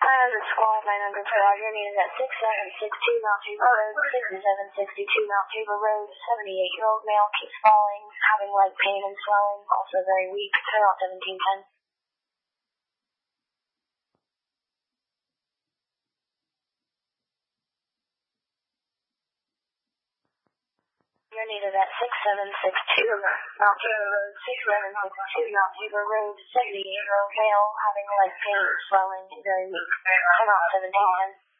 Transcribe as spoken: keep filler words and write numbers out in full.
Uh, the squad, my number for Roger needed at six seven six two Mount Tabor Road, sixty-seven sixty-two Mount Tabor Road, seventy-eight-year-old male keeps falling, having leg pain and swelling, also very weak, turnout seventeen ten. You're needed at six seven six two Mount Tabor Road, sixty-seven sixty-two Mount Tabor Road, seventy-eight-year-old male having leg pain and swelling, very weak, turnout seventeen ten.